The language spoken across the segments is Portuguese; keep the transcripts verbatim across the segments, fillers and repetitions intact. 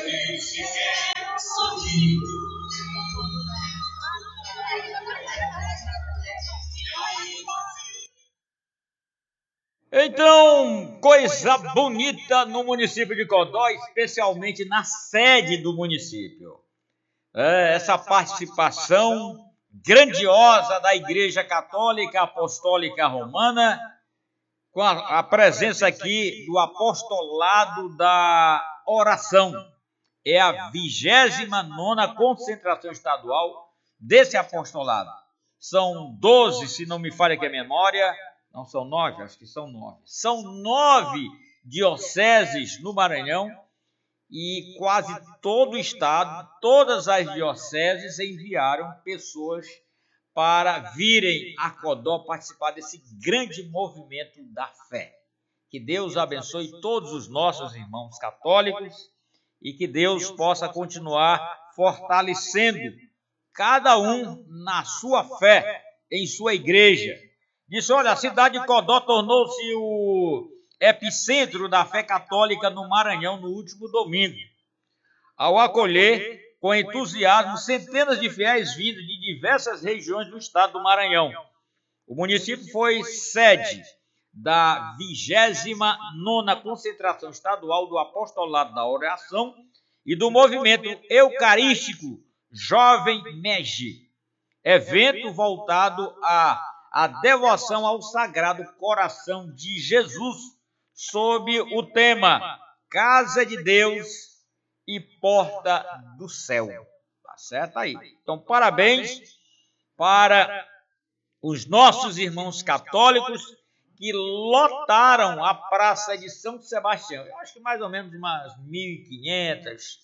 Então, coisa bonita no município de Codó, especialmente na sede do município. É, essa participação grandiosa da Igreja Católica Apostólica Romana, com a, a presença aqui do apostolado da oração. É a vigésima nona concentração estadual desse apostolado. São doze, se não me falha aqui a memória. Não são nove? Acho que são nove. São nove dioceses no Maranhão e quase todo o estado, todas as dioceses enviaram pessoas para virem a Codó participar desse grande movimento da fé. Que Deus abençoe todos os nossos irmãos católicos e que Deus possa continuar fortalecendo cada um na sua fé, em sua igreja. Disse, olha, a cidade de Codó tornou-se o epicentro da fé católica no Maranhão no último domingo, ao acolher com entusiasmo centenas de fiéis vindos de diversas regiões do estado do Maranhão. O município foi sede da vigésima nona concentração estadual do apostolado da oração e do movimento eucarístico Jovem Mege, evento voltado a a devoção ao Sagrado Coração de Jesus, sob o tema Casa de Deus e Porta do Céu. Tá certo aí? Então, parabéns para os nossos irmãos católicos que lotaram a Praça de São Sebastião. Eu acho que mais ou menos umas mil e quinhentas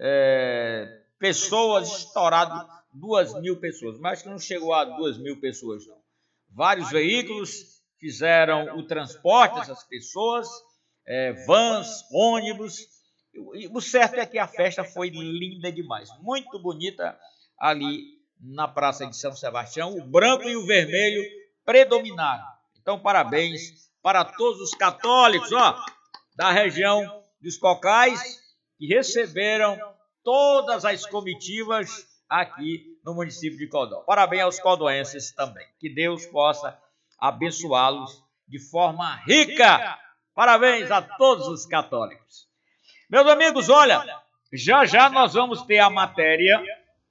é, pessoas, estourado duas mil pessoas, mas acho que não chegou a duas mil pessoas, não. Vários veículos fizeram o transporte dessas pessoas, é, vans, ônibus. E o certo é que a festa foi linda demais, muito bonita ali na Praça de São Sebastião. O branco e o vermelho predominaram. Então, parabéns para todos os católicos, ó, da região dos Cocais que receberam todas as comitivas aqui no município de Codó. Parabéns aos codoenses também. Que Deus possa abençoá-los de forma rica. Parabéns a todos os católicos. Meus amigos, olha, já já nós vamos ter a matéria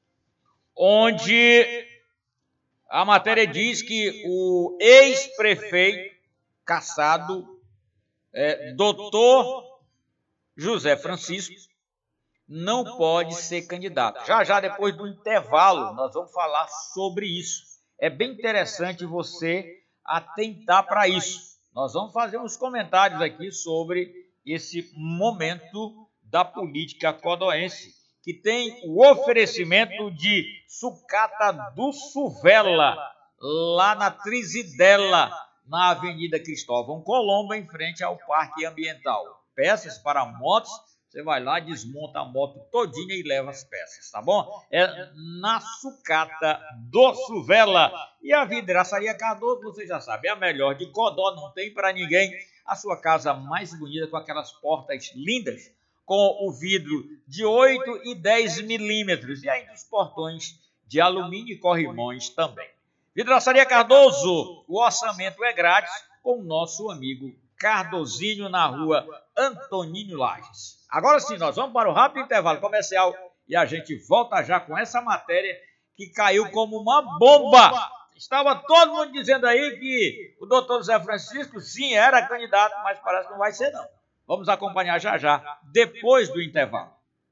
onde a matéria diz que o ex-prefeito cassado, é, doutor José Francisco, não pode ser candidato. Já já depois do intervalo nós vamos falar sobre isso. É bem interessante você atentar para isso. Nós vamos fazer uns comentários aqui sobre esse momento da política codoense, que tem o oferecimento de sucata do Suvela, lá na Trizidela, na Avenida Cristóvão Colombo, em frente ao Parque Ambiental. Peças para motos. Você vai lá, desmonta a moto todinha e leva as peças, tá bom? É na sucata do Suvela. E a Vidraçaria Cardoso, você já sabe, é a melhor de Codó, não tem para ninguém. A sua casa mais bonita, com aquelas portas lindas, com o vidro de oito e dez milímetros. E ainda os portões de alumínio e corrimões também. Vidraçaria Cardoso, o orçamento é grátis com o nosso amigo Cardozinho, na rua Antoninho Lages. Agora sim, nós vamos para o rápido intervalo comercial e a gente volta já com essa matéria que caiu como uma bomba. Estava todo mundo dizendo aí que o doutor José Francisco, sim, era candidato, mas parece que não vai ser, não. Vamos acompanhar já já, depois do intervalo.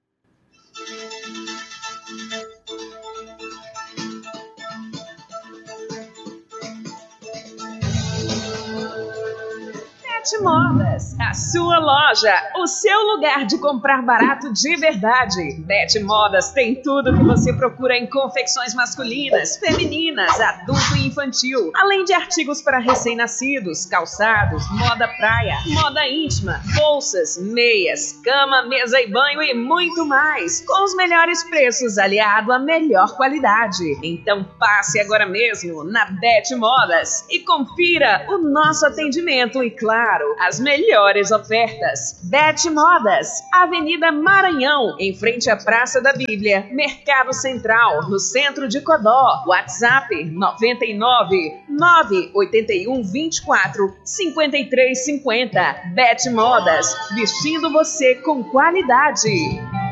Bete Modas, a sua loja, o seu lugar de comprar barato de verdade. Bete Modas tem tudo que você procura em confecções masculinas, femininas, adulto e infantil, além de artigos para recém-nascidos, calçados, moda praia, moda íntima, bolsas, meias, cama, mesa e banho e muito mais, com os melhores preços aliado à melhor qualidade. Então passe agora mesmo na Bete Modas e confira o nosso atendimento e, claro, claro, as melhores ofertas. Bete Modas, Avenida Maranhão, em frente à Praça da Bíblia, Mercado Central, no centro de Codó. WhatsApp noventa e nove, nove oito um, vinte e quatro, cinquenta e três cinquenta. Bete Modas, vestindo você com qualidade.